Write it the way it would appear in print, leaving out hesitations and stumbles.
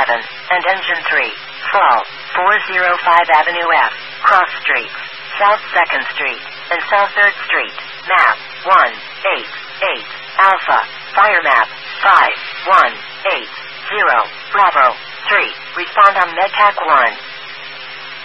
11, and Engine 3, fall, 405 Avenue F, Cross Streets, South 2nd Street, and South 3rd Street, map, 188, Alpha, fire map, 5180, Bravo, 3, respond on MedTac 1.